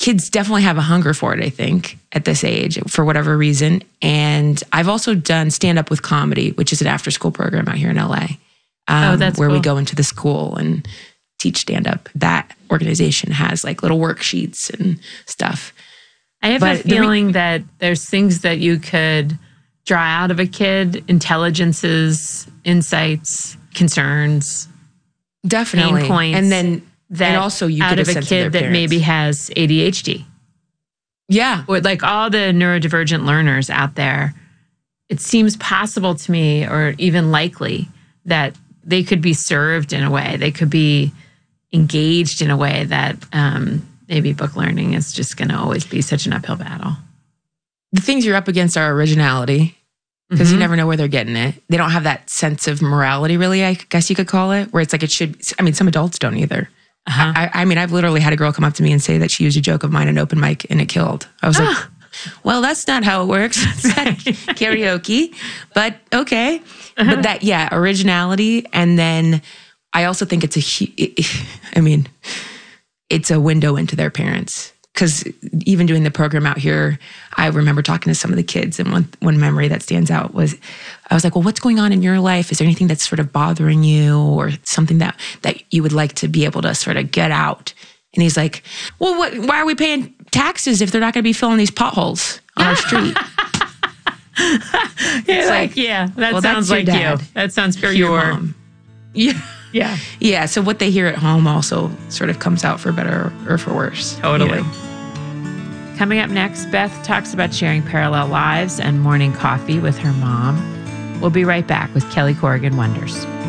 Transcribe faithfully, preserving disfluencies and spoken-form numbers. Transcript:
kids definitely have a hunger for it, I think, at this age, for whatever reason. And I've also done stand-up with comedy, which is an after-school program out here in L A. Um, oh, that's where cool. we go into the school and teach stand-up. That organization has like little worksheets and stuff. I have But a the feeling re- that there's things that you could draw out of a kid, intelligences, insights, concerns, Definitely. pain points. And then that and also you out get a of a sense kid of their that parents. maybe has A D H D. Yeah. Or like all the neurodivergent learners out there, it seems possible to me, or even likely, that they could be served in a way, they could be engaged in a way that um, maybe book learning is just going to always be such an uphill battle. The things you're up against are originality, because Mhm. you never know where they're getting it. They don't have that sense of morality, really, I guess you could call it, where it's like it should. I mean, some adults don't either. Uh-huh. I, I mean, I've literally had a girl come up to me and say that she used a joke of mine in open mic and it killed. I was like, well, that's not how it works. It's not karaoke, but okay. Uh-huh. But that, yeah, originality. And then I also think it's a, hu- I mean, it's a window into their parents. Because even doing the program out here, I remember talking to some of the kids, and one one memory that stands out was, I was like, well, what's going on in your life? Is there anything that's sort of bothering you, or something that, that you would like to be able to sort of get out? And he's like, well, what, why are we paying taxes if they're not going to be filling these potholes on our street? It's like, like, yeah, that well, sounds that's your like dad. you. That sounds Or your pure. mom. Yeah. Yeah, Yeah. So what they hear at home also sort of comes out for better or for worse. totally. You know? Coming up next, Beth talks about sharing parallel lives and morning coffee with her mom. We'll be right back with Kelly Corrigan Wonders.